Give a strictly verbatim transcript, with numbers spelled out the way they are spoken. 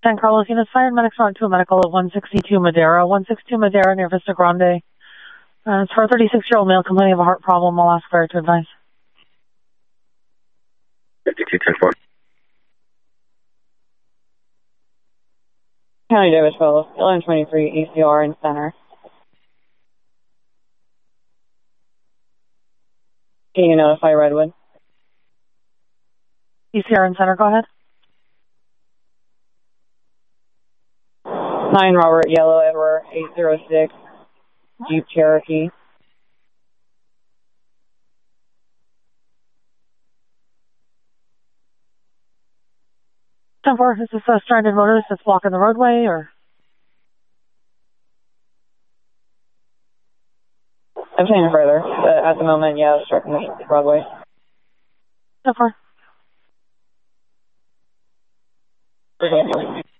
San Carlos units fired medics on to a medical of one sixty-two Madera. one sixty-two Madera near Vista Grande. Uh, it's for a thirty-six-year-old male complaining of a heart problem. I'll ask fire to advise. fifty-two ten four. County Davis twelve, eleven twenty-three E C R in center. Can you notify Redwood? E C R in center, go ahead. nine Robert Yellow Edward eight zero six Jeep Cherokee. ten four, is this a stranded motorist that's blocking the roadway, or? I'm saying further, but at the moment, yeah, it's striking the roadway. ten four. Okay.